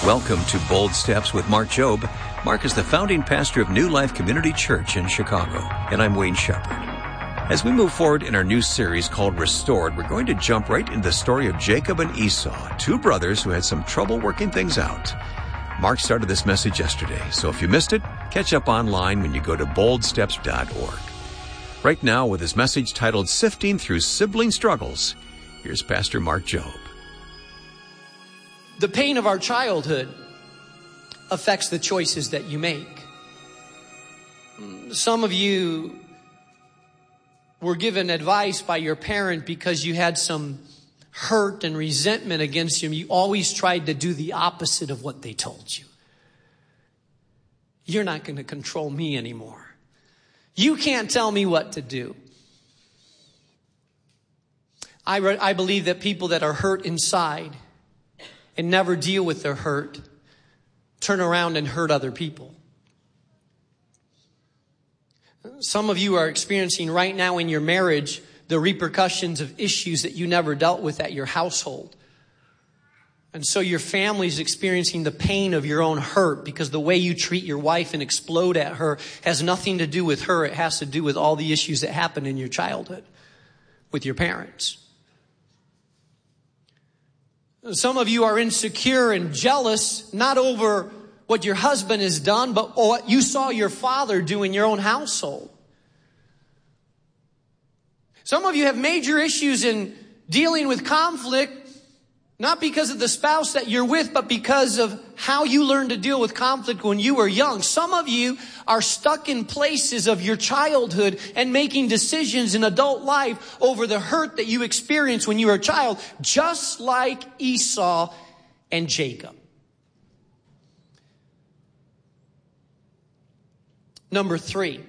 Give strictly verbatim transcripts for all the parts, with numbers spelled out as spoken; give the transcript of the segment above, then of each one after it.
Welcome to Bold Steps with Mark Jobe. Mark is the founding pastor of New Life Community Church in Chicago, and I'm Wayne Shepherd. As we move forward in our new series called Restored, we're going to jump right into the story of Jacob and Esau, two brothers who had some trouble working things out. Mark started this message yesterday, so if you missed it, catch up online when you go to bold steps dot org. Right now, with his message titled Sifting Through Sibling Struggles, here's Pastor Mark Jobe. The pain of our childhood affects the choices that you make. Some of you were given advice by your parent because you had some hurt and resentment against them. You always tried to do the opposite of what they told you. You're not going to control me anymore. You can't tell me what to do. I, re- I believe that people that are hurt inside and never deal with their hurt turn around and hurt other people. Some of you are experiencing right now in your marriage the repercussions of issues that you never dealt with at your household. And so your family is experiencing the pain of your own hurt because the way you treat your wife and explode at her has nothing to do with her. It has to do with all the issues that happened in your childhood with your parents. Some of you are insecure and jealous, not over what your husband has done, but what you saw your father do in your own household. Some of you have major issues in dealing with conflict, not because of the spouse that you're with, but because of how you learned to deal with conflict when you were young. Some of you are stuck in places of your childhood and making decisions in adult life over the hurt that you experienced when you were a child, just like Esau and Jacob. Number three,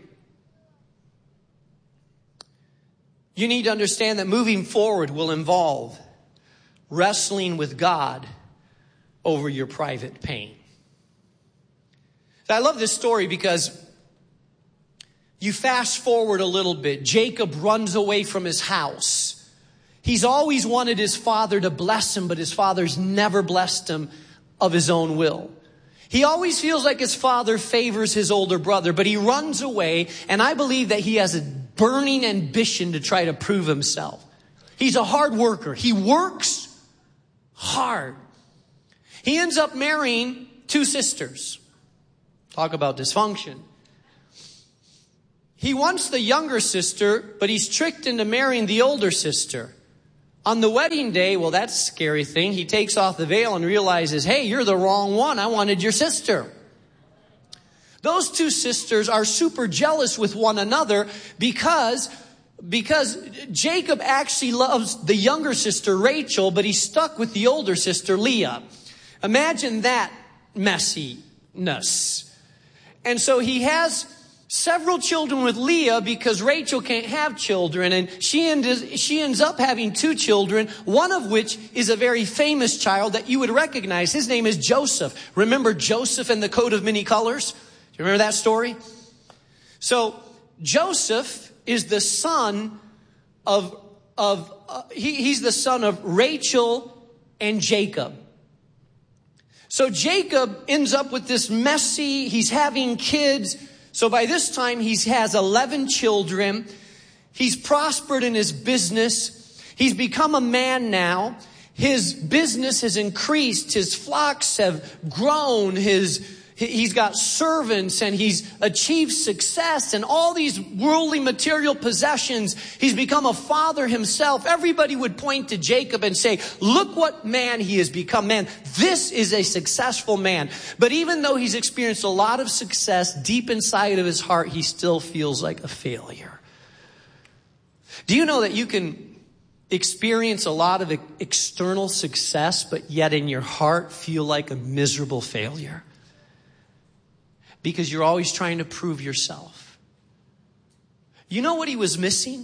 you need to understand that moving forward will involve wrestling with God over your private pain. I love this story because you fast forward a little bit. Jacob runs away from his house. He's always wanted his father to bless him, but his father's never blessed him of his own will. He always feels like his father favors his older brother, but he runs away, and I believe that he has a burning ambition to try to prove himself. He's a hard worker. He works hard. He ends up marrying two sisters. Talk about dysfunction. He wants the younger sister, but he's tricked into marrying the older sister. On the wedding day, well, that's a scary thing. He takes off the veil and realizes, hey, you're the wrong one. I wanted your sister. Those two sisters are super jealous with one another because Because Jacob actually loves the younger sister, Rachel, but he's stuck with the older sister, Leah. Imagine that messiness. And so he has several children with Leah because Rachel can't have children. And she ends, she ends up having two children, one of which is a very famous child that you would recognize. His name is Joseph. Remember Joseph and the coat of many colors? Do you remember that story? So Joseph is the son of, of uh, he, he's the son of Rachel and Jacob. So Jacob ends up with this messy, he's having kids. So by this time he has eleven children. He's prospered in his business. He's become a man now. His business has increased. His flocks have grown. His He's got servants and he's achieved success and all these worldly material possessions. He's become a father himself. Everybody would point to Jacob and say, look what man he has become. Man, this is a successful man. But even though he's experienced a lot of success, deep inside of his heart, he still feels like a failure. Do you know that you can experience a lot of external success, but yet in your heart feel like a miserable failure? Because you're always trying to prove yourself. You know what he was missing?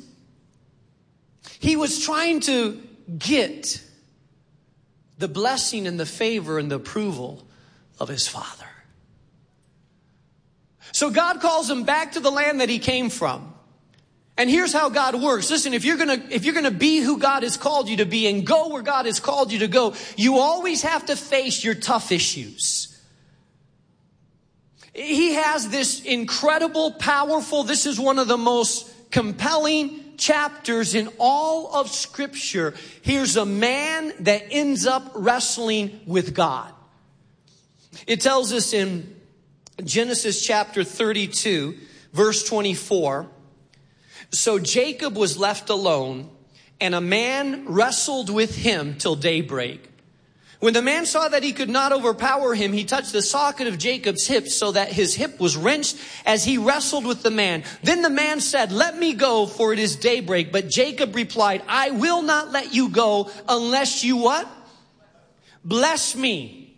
He was trying to get the blessing and the favor and the approval of his father. So God calls him back to the land that he came from. And here's how God works. Listen, if you're gonna, if you're gonna be who God has called you to be and go where God has called you to go, you always have to face your tough issues. He has this incredible, powerful, this is one of the most compelling chapters in all of Scripture. Here's a man that ends up wrestling with God. It tells us in Genesis chapter thirty-two, verse twenty-four, so Jacob was left alone, and a man wrestled with him till daybreak. When the man saw that he could not overpower him, he touched the socket of Jacob's hip so that his hip was wrenched as he wrestled with the man. Then the man said, "Let me go, for it is daybreak." But Jacob replied, "I will not let you go unless you" what? "Bless me."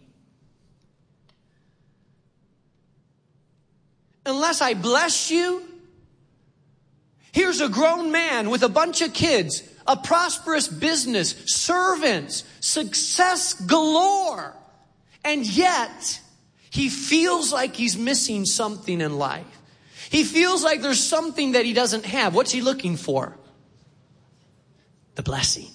Unless I bless you? Here's a grown man with a bunch of kids, a prosperous business, servants, success galore. And yet, he feels like he's missing something in life. He feels like there's something that he doesn't have. What's he looking for? The blessing.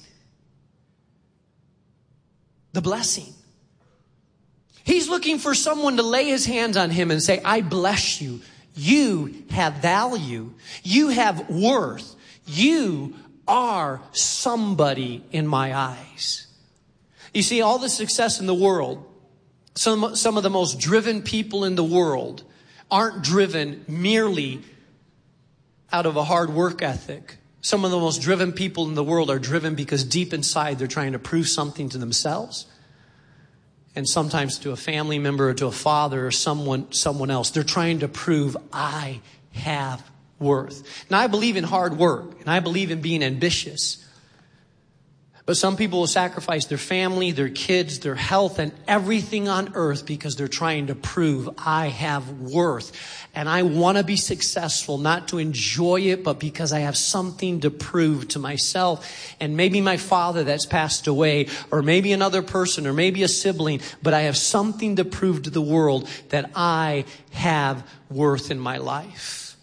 The blessing. He's looking for someone to lay his hands on him and say, "I bless you. You have value. You have worth. You are somebody in my eyes." You see, all the success in the world, some, some of the most driven people in the world aren't driven merely out of a hard work ethic. Some of the most driven people in the world are driven because deep inside they're trying to prove something to themselves. And sometimes to a family member or to a father or someone, someone else. They're trying to prove, I have worth. Now, I believe in hard work and I believe in being ambitious. But some people will sacrifice their family, their kids, their health, and everything on earth because they're trying to prove I have worth. And I want to be successful, not to enjoy it, but because I have something to prove to myself. And maybe my father that's passed away, or maybe another person, or maybe a sibling, but I have something to prove to the world that I have worth in my life.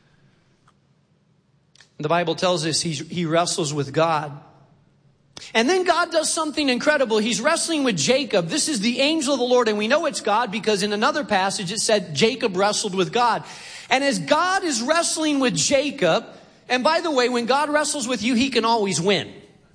The Bible tells us he, he wrestles with God. And then God does something incredible. He's wrestling with Jacob. This is the angel of the Lord. And we know it's God because in another passage it said Jacob wrestled with God. And as God is wrestling with Jacob, and by the way, when God wrestles with you, he can always win.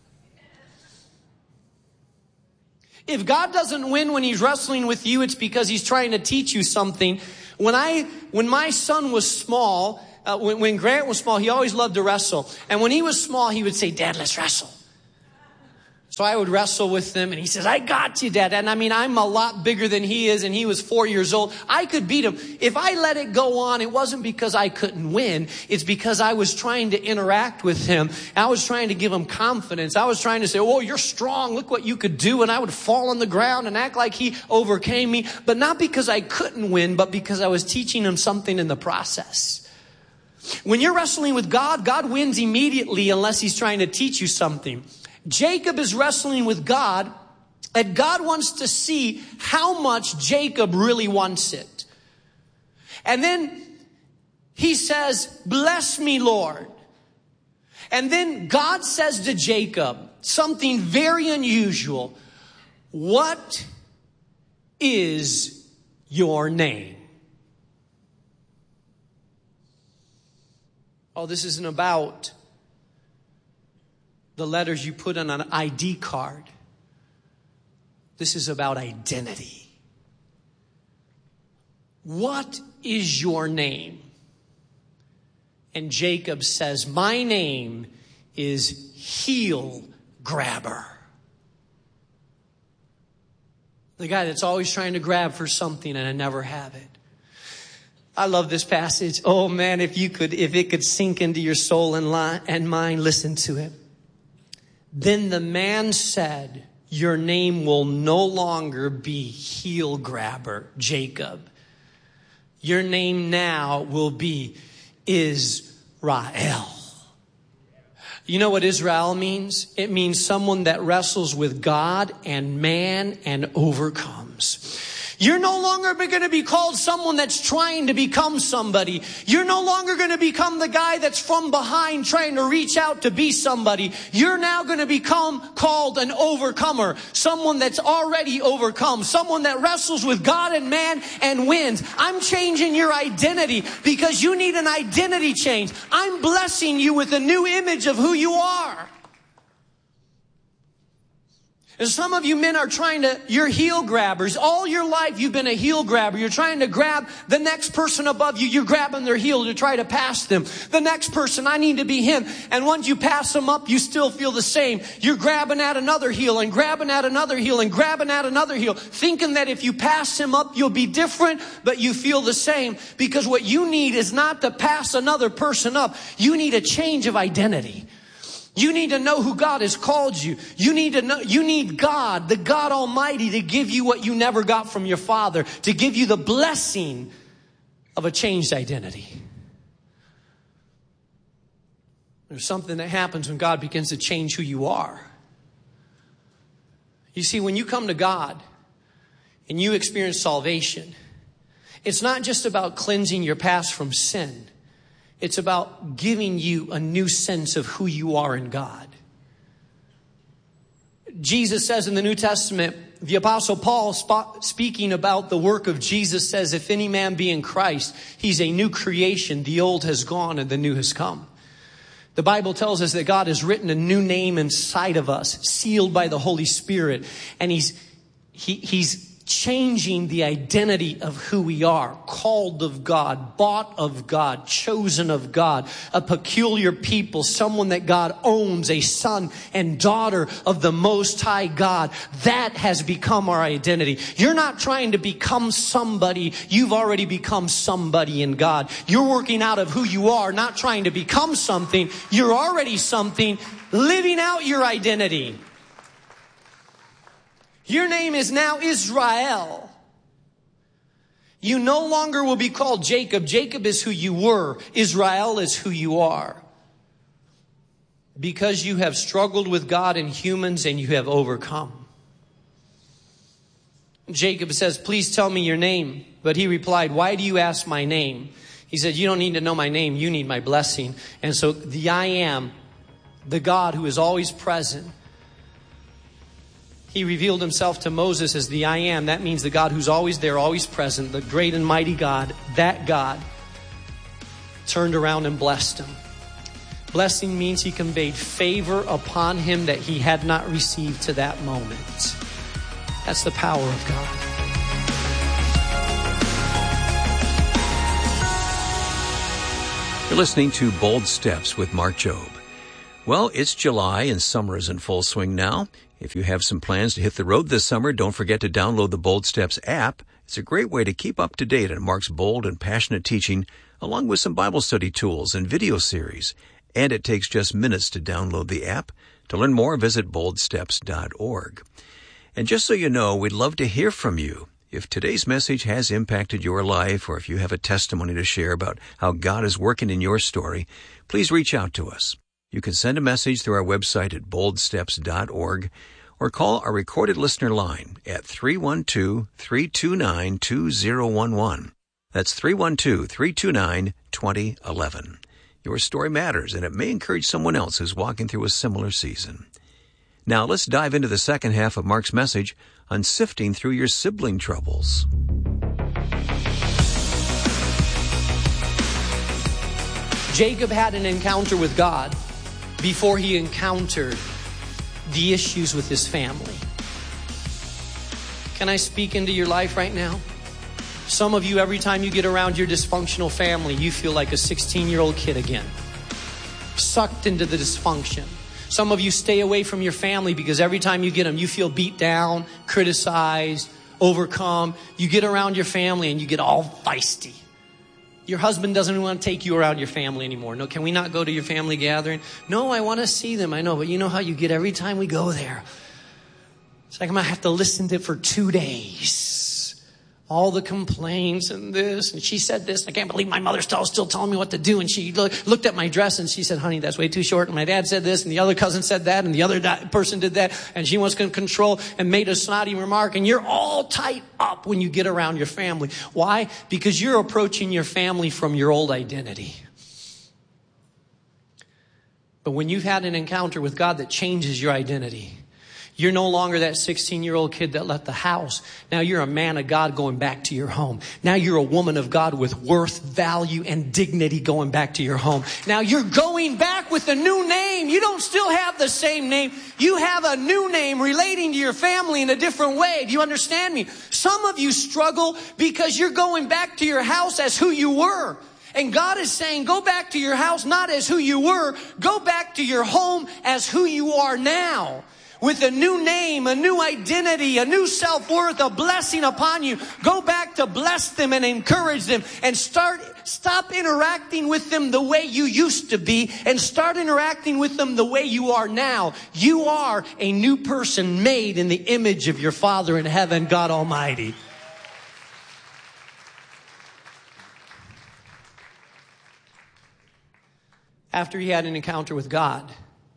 If God doesn't win when he's wrestling with you, it's because he's trying to teach you something. When I, when my son was small, uh, when, when Grant was small, he always loved to wrestle. And when he was small, he would say, "Dad, let's wrestle." So I would wrestle with him and he says, "I got you, Dad." And I mean, I'm a lot bigger than he is and he was four years old. I could beat him. If I let it go on, it wasn't because I couldn't win. It's because I was trying to interact with him. I was trying to give him confidence. I was trying to say, "Oh, you're strong. Look what you could do." And I would fall on the ground and act like he overcame me. But not because I couldn't win, but because I was teaching him something in the process. When you're wrestling with God, God wins immediately unless he's trying to teach you something. Jacob is wrestling with God, and God wants to see how much Jacob really wants it. And then he says, "Bless me, Lord." And then God says to Jacob something very unusual. "What is your name?" Oh, this isn't about the letters you put on an I D card. This is about identity. What is your name? And Jacob says, "My name is Heel Grabber." The guy that's always trying to grab for something and I never have it. I love this passage. Oh man, if you could, if it could sink into your soul and, li- and mind, listen to it. Then the man said, "Your name will no longer be Heel Grabber, Jacob. Your name now will be Israel." You know what Israel means? It means someone that wrestles with God and man and overcomes. You're no longer going to be called someone that's trying to become somebody. You're no longer going to become the guy that's from behind trying to reach out to be somebody. You're now going to become called an overcomer, someone that's already overcome, someone that wrestles with God and man and wins. I'm changing your identity because you need an identity change. I'm blessing you with a new image of who you are. And some of you men are trying to, you're heel grabbers. All your life you've been a heel grabber. You're trying to grab the next person above you. You're grabbing their heel to try to pass them. The next person, I need to be him. And once you pass them up, you still feel the same. You're grabbing at another heel and grabbing at another heel and grabbing at another heel, thinking that if you pass him up, you'll be different, but you feel the same. Because what you need is not to pass another person up. You need a change of identity. You need to know who God has called you. You need to know, you need God, the God Almighty, to give you what you never got from your father, to give you the blessing of a changed identity. There's something that happens when God begins to change who you are. You see, when you come to God and you experience salvation, it's not just about cleansing your past from sin. It's about giving you a new sense of who you are in God. Jesus says in the New Testament, the Apostle Paul speaking about the work of Jesus says, if any man be in Christ, he's a new creation. The old has gone and the new has come. The Bible tells us that God has written a new name inside of us, sealed by the Holy Spirit. And he's, he, he's changing the identity of who we are, called of God, bought of God, chosen of God, a peculiar people, someone that God owns, a son and daughter of the Most High God. That has become our identity. You're not trying to become somebody. You've already become somebody in God. You're working out of who you are, not trying to become something. You're already something, living out your identity. Your name is now Israel. You no longer will be called Jacob. Jacob is who you were. Israel is who you are. Because you have struggled with God and humans and you have overcome. Jacob says, please tell me your name. But he replied, why do you ask my name? He said, you don't need to know my name. You need my blessing. And so the I am, the God who is always present, he revealed himself to Moses as the I am. That means the God who's always there, always present, the great and mighty God. That God turned around and blessed him. Blessing means he conveyed favor upon him that he had not received to that moment. That's the power of God. You're listening to Bold Steps with Mark Jobe. Well, it's July and summer is in full swing now. If you have some plans to hit the road this summer, don't forget to download the Bold Steps app. It's a great way to keep up to date on Mark's bold and passionate teaching, along with some Bible study tools and video series. And it takes just minutes to download the app. To learn more, visit bold steps dot org. And just so you know, we'd love to hear from you. If today's message has impacted your life, or if you have a testimony to share about how God is working in your story, please reach out to us. You can send a message through our website at bold steps dot org or call our recorded listener line at three one two, three two nine, two zero one one. That's three one two, three two nine, two zero one one. Your story matters, and it may encourage someone else who's walking through a similar season. Now let's dive into the second half of Mark's message on sifting through your sibling troubles. Jacob had an encounter with God before he encountered the issues with his family. Can I speak into your life right now? Some of you, every time you get around your dysfunctional family, you feel like a sixteen-year-old kid again, sucked into the dysfunction. Some of you stay away from your family because every time you get them, you feel beat down, criticized, overcome. You get around your family and you get all feisty. Your husband doesn't want to take you around your family anymore. No, can we not go to your family gathering? No, I want to see them. I know, but you know how you get every time we go there. It's like I'm going to have to listen to it for two days. all the complaints and this, and she said this. I can't believe my mother's still, still telling me what to do. And she look, looked at my dress and she said, honey, that's way too short. And my dad said this, and the other cousin said that, and the other di- person did that. And she wants to control and made a snotty remark. And you're all tight up when you get around your family. Why? Because you're approaching your family from your old identity. But when you've had an encounter with God that changes your identity, you're no longer that sixteen-year-old kid that left the house. Now you're a man of God going back to your home. Now you're a woman of God with worth, value, and dignity going back to your home. Now you're going back with a new name. You don't still have the same name. You have a new name relating to your family in a different way. Do you understand me? Some of you struggle because you're going back to your house as who you were. And God is saying, go back to your house not as who you were. Go back to your home as who you are now. With a new name, a new identity, a new self-worth, a blessing upon you. Go back to bless them and encourage them and start, stop interacting with them the way you used to be and start interacting with them the way you are now. You are a new person made in the image of your Father in heaven, God Almighty. After he had an encounter with God,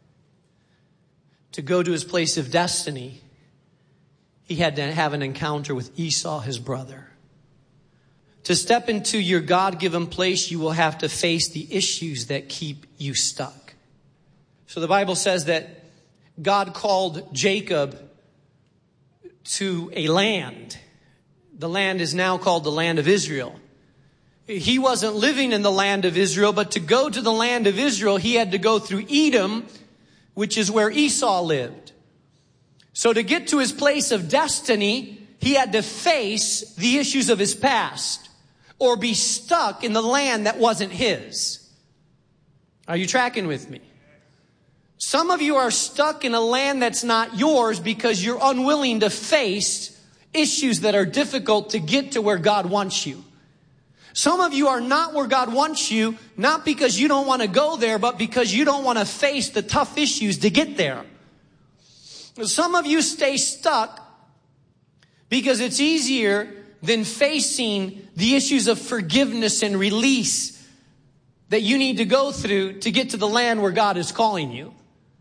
to go to his place of destiny, he had to have an encounter with Esau, his brother. To step into your God-given place, you will have to face the issues that keep you stuck. So the Bible says that God called Jacob to a land. The land is now called the land of Israel. He wasn't living in the land of Israel, but to go to the land of Israel, he had to go through Edom, which is where Esau lived. So to get to his place of destiny, he had to face the issues of his past or be stuck in the land that wasn't his. Are you tracking with me? Some of you are stuck in a land that's not yours because you're unwilling to face issues that are difficult to get to where God wants you. Some of you are not where God wants you, not because you don't want to go there, but because you don't want to face the tough issues to get there. Some of you stay stuck because it's easier than facing the issues of forgiveness and release that you need to go through to get to the land where God is calling you.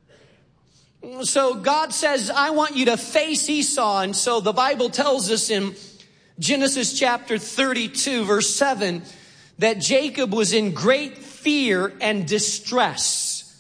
So God says, I want you to face Esau. And so the Bible tells us in Genesis chapter thirty-two, verse seven, that Jacob was in great fear and distress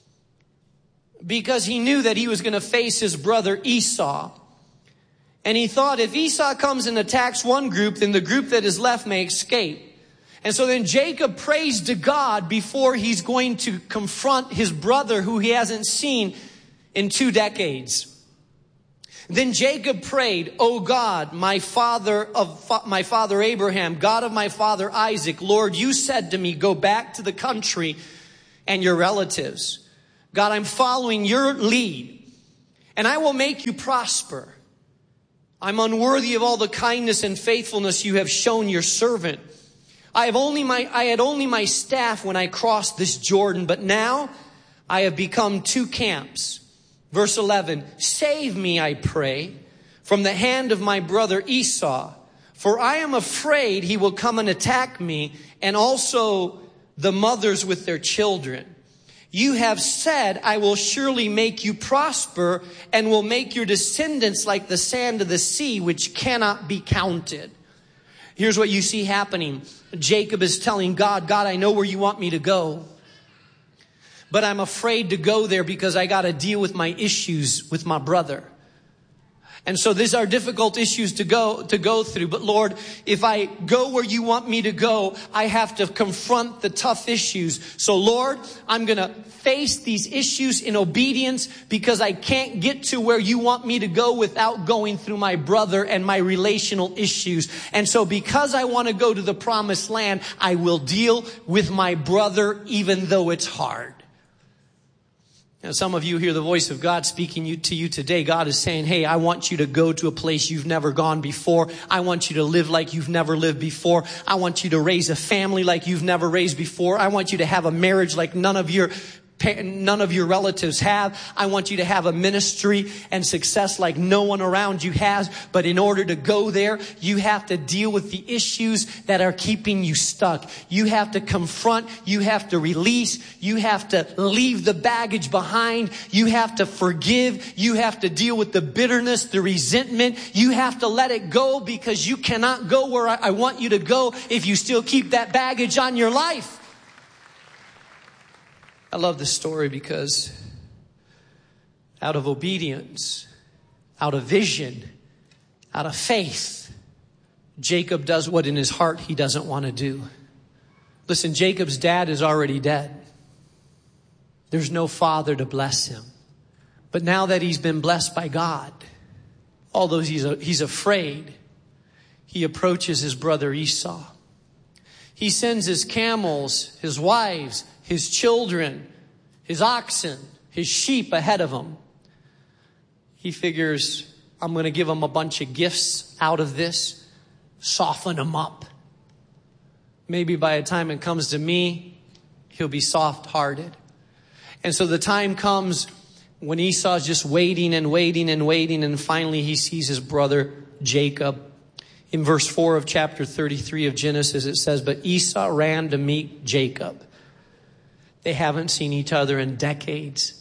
because he knew that he was going to face his brother Esau. And he thought if Esau comes and attacks one group, then the group that is left may escape. And so then Jacob prays to God before he's going to confront his brother who he hasn't seen in two decades. Then Jacob prayed, O God, my father of fa- my father Abraham, God of my father Isaac, Lord, you said to me, go back to the country and your relatives. God, I'm following your lead and I will make you prosper. I'm unworthy of all the kindness and faithfulness you have shown your servant. I have only my, I had only my staff when I crossed this Jordan, but now I have become two camps. Verse eleven, save me, I pray, from the hand of my brother Esau, for I am afraid he will come and attack me, and also the mothers with their children. You have said, I will surely make you prosper and will make your descendants like the sand of the sea, which cannot be counted. Here's what you see happening. Jacob is telling God, God, I know where you want me to go. But I'm afraid to go there because I got to deal with my issues with my brother. And so these are difficult issues to go, to go through. But Lord, if I go where you want me to go, I have to confront the tough issues. So Lord, I'm going to face these issues in obedience because I can't get to where you want me to go without going through my brother and my relational issues. And so because I want to go to the promised land, I will deal with my brother even though it's hard. Now, some of you hear the voice of God speaking you, to you today. God is saying, hey, I want you to go to a place you've never gone before. I want you to live like you've never lived before. I want you to raise a family like you've never raised before. I want you to have a marriage like none of your none of your relatives have. I want you to have a ministry and success like no one around you has. But in order to go there, you have to deal with the issues that are keeping you stuck. You have to confront. You have to release. You have to leave the baggage behind. You have to forgive. You have to deal with the bitterness, the resentment. You have to let it go, because you cannot go where I want you to go if you still keep that baggage on your life. I love this story because out of obedience, out of vision, out of faith, Jacob does what in his heart he doesn't want to do. Listen, Jacob's dad is already dead. There's no father to bless him. But now that he's been blessed by God, although he's, a, he's afraid, he approaches his brother Esau. He sends his camels, his wives, his children, his oxen, his sheep ahead of him. He figures, I'm going to give him a bunch of gifts out of this, soften him up. Maybe by the time it comes to me, he'll be soft-hearted. And so the time comes when Esau's just waiting and waiting and waiting, and finally he sees his brother Jacob. In verse four of chapter thirty-three of Genesis, it says, but Esau ran to meet Jacob. They haven't seen each other in decades.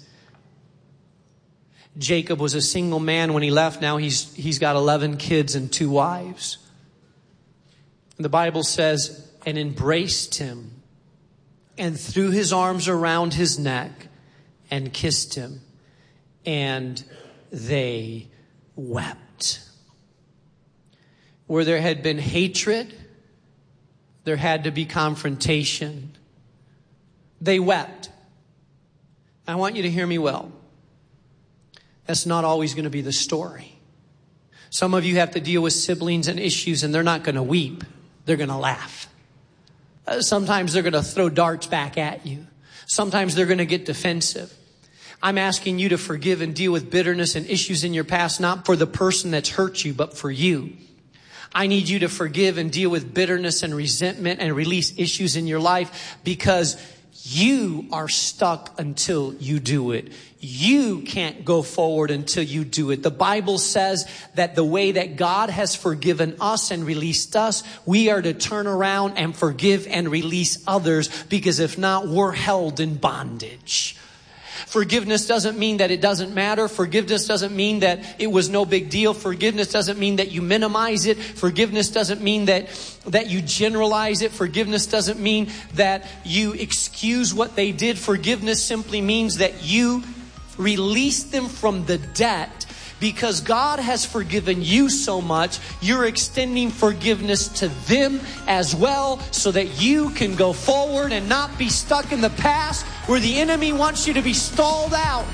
Jacob was a single man when he left. Now he's, he's got eleven kids and two wives. And the Bible says, and embraced him and threw his arms around his neck and kissed him. And they wept. Where there had been hatred, there had to be confrontation. They wept. I want you to hear me well. That's not always going to be the story. Some of you have to deal with siblings and issues, and they're not going to weep. They're going to laugh. Uh, sometimes they're going to throw darts back at you. Sometimes they're going to get defensive. I'm asking you to forgive and deal with bitterness and issues in your past, not for the person that's hurt you, but for you. I need you to forgive and deal with bitterness and resentment and release issues in your life, because you are stuck until you do it. You can't go forward until you do it. The Bible says that the way that God has forgiven us and released us, we are to turn around and forgive and release others, because if not, we're held in bondage. Forgiveness doesn't mean that it doesn't matter. Forgiveness doesn't mean that it was no big deal. Forgiveness doesn't mean that you minimize it. Forgiveness doesn't mean that, that you generalize it. Forgiveness doesn't mean that you excuse what they did. Forgiveness simply means that you release them from the debt. Because God has forgiven you so much, you're extending forgiveness to them as well, so that you can go forward and not be stuck in the past where the enemy wants you to be stalled out.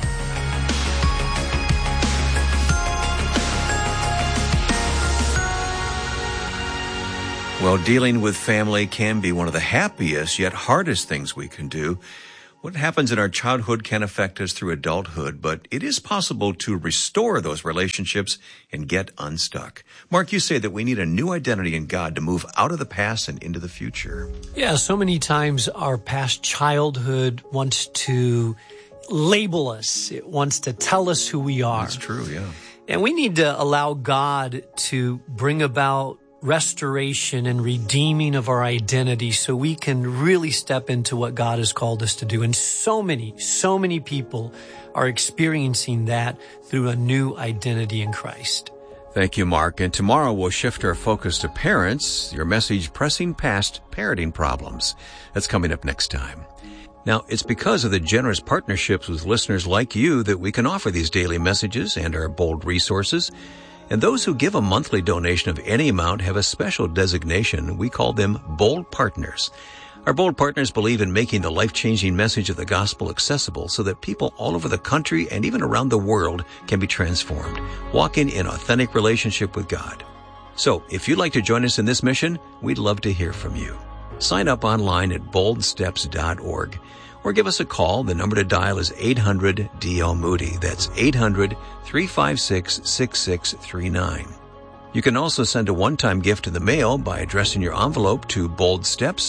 Well, dealing with family can be one of the happiest yet hardest things we can do. What happens in our childhood can affect us through adulthood, but it is possible to restore those relationships and get unstuck. Mark, you say that we need a new identity in God to move out of the past and into the future. Yeah, so many times our past childhood wants to label us. It wants to tell us who we are. That's true, yeah. And we need to allow God to bring about restoration and redeeming of our identity so we can really step into what God has called us to do. And so many, so many people are experiencing that through a new identity in Christ. Thank you, Mark. And tomorrow we'll shift our focus to parents, your message, Pressing Past Parenting Problems. That's coming up next time. Now, it's because of the generous partnerships with listeners like you that we can offer these daily messages and our bold resources. And those who give a monthly donation of any amount have a special designation. We call them Bold Partners. Our Bold Partners believe in making the life-changing message of the gospel accessible so that people all over the country and even around the world can be transformed, walking in authentic relationship with God. So, if you'd like to join us in this mission, we'd love to hear from you. Sign up online at bold steps dot org. Or give us a call. The number to dial is eight hundred D L Moody. That's eight hundred, three five six, six six three nine. You can also send a one-time gift in the mail by addressing your envelope to Bold Steps,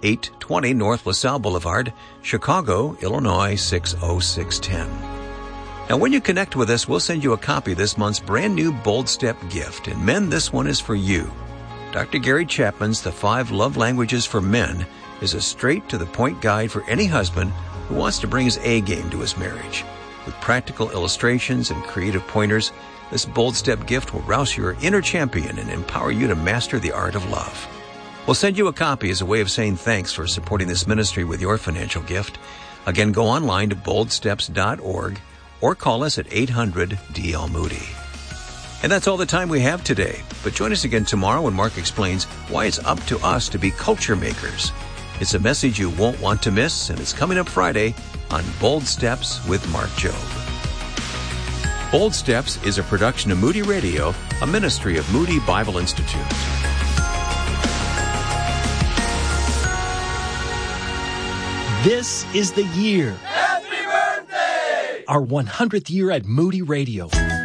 eight twenty North LaSalle Boulevard, Chicago, Illinois six oh six one oh. Now, when you connect with us, we'll send you a copy of this month's brand new Bold Step gift. And men, this one is for you. Doctor Gary Chapman's The Five Love Languages for Men is a straight-to-the-point guide for any husband who wants to bring his A game to his marriage. With practical illustrations and creative pointers, this Bold Step gift will rouse your inner champion and empower you to master the art of love. We'll send you a copy as a way of saying thanks for supporting this ministry with your financial gift. Again, go online to bold steps dot org or call us at eight hundred D L Moody. And that's all the time we have today. But join us again tomorrow when Mark explains why it's up to us to be culture makers. It's a message you won't want to miss, and it's coming up Friday on Bold Steps with Mark Jobe. Bold Steps is a production of Moody Radio, a ministry of Moody Bible Institute. This is the year. Happy birthday! Our one hundredth year at Moody Radio.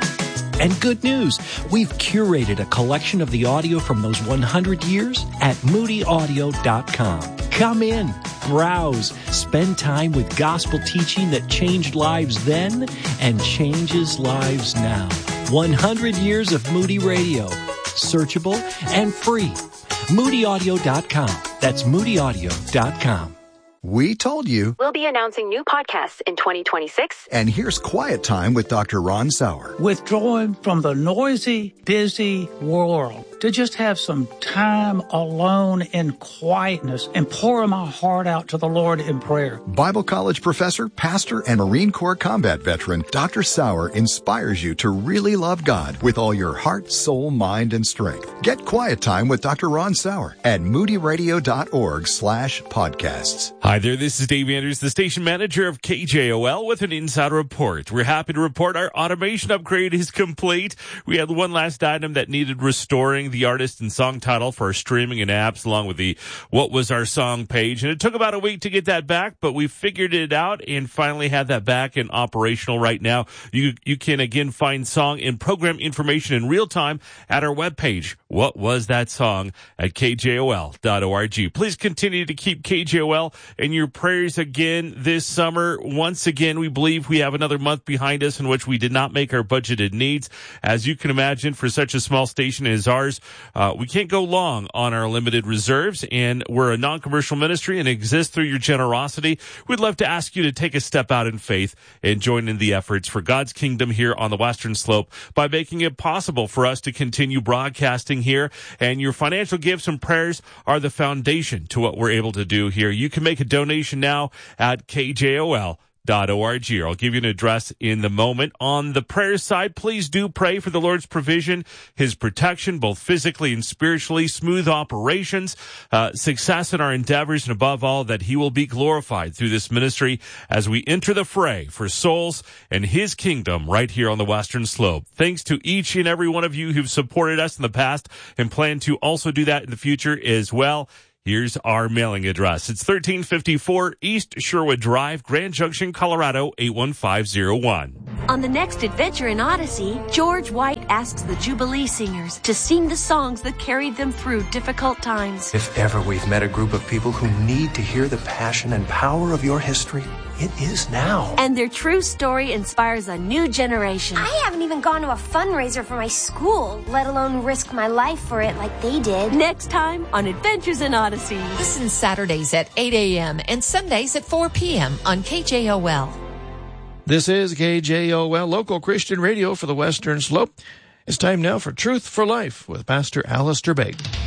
And good news, we've curated a collection of the audio from those one hundred years at moody audio dot com. Come in, browse, spend time with gospel teaching that changed lives then and changes lives now. one hundred years of Moody Radio. Searchable and free. moody audio dot com. That's moody audio dot com. We told you. We'll be announcing new podcasts in twenty twenty-six. And here's Quiet Time with Doctor Ron Sauer. Withdrawing from the noisy, busy world to just have some time alone in quietness and pouring my heart out to the Lord in prayer. Bible college professor, pastor, and Marine Corps combat veteran, Doctor Sauer inspires you to really love God with all your heart, soul, mind, and strength. Get Quiet Time with Doctor Ron Sauer at moody radio dot org slash podcasts. Hi there, this is Dave Andrews, the station manager of K J O L with an inside report. We're happy to report our automation upgrade is complete. We had one last item that needed restoring, the artist and song title for our streaming and apps, along with the What Was Our Song page. And it took about a week to get that back, but we figured it out and finally have that back and operational right now. You you can again find song and program information in real time at our webpage, What Was That Song, at K J O L dot org. Please continue to keep K J O L in your prayers again this summer. Once again, we believe we have another month behind us in which we did not make our budgeted needs. As you can imagine, for such a small station as ours, uh, we can't go long on our limited reserves, and we're a non-commercial ministry and exist through your generosity. We'd love to ask you to take a step out in faith and join in the efforts for God's kingdom here on the Western Slope by making it possible for us to continue broadcasting here. And your financial gifts and prayers are the foundation to what we're able to do here. You can make a donation now at K J O L dot org. I'll give you an address in the moment. On the prayer side, please do pray for the Lord's provision, His protection, both physically and spiritually, smooth operations, uh, success in our endeavors, and above all, that He will be glorified through this ministry as we enter the fray for souls and His kingdom right here on the Western Slope. Thanks to each and every one of you who've supported us in the past and plan to also do that in the future as well. Here's our mailing address. It's thirteen fifty-four East Sherwood Drive, Grand Junction, Colorado, eight one five zero one. On the next adventure in Odyssey, George White asks the Jubilee Singers to sing the songs that carried them through difficult times. If ever we've met a group of people who need to hear the passion and power of your history, it is now. And their true story inspires a new generation. I haven't even gone to a fundraiser for my school, let alone risk my life for it like they did. Next time on Adventures in Odyssey. Listen Saturdays at eight a.m. and Sundays at four p.m. on K J O L. This is K J O L, local Christian radio for the Western Slope. It's time now for Truth for Life with Pastor Alistair Begg.